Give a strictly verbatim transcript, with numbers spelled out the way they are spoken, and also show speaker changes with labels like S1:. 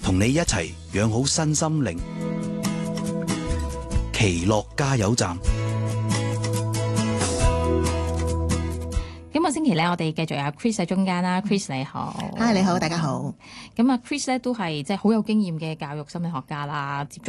S1: 同你一齊養好身心靈。奇樂加油站。
S2: 今個星期咧，我哋繼續有 Chris 喺中間啦。Chris 你好，
S3: 嗨，你好，大家好。
S2: 咁啊，Chris 咧都係即係好有經驗嘅教育心理學家啦，接觸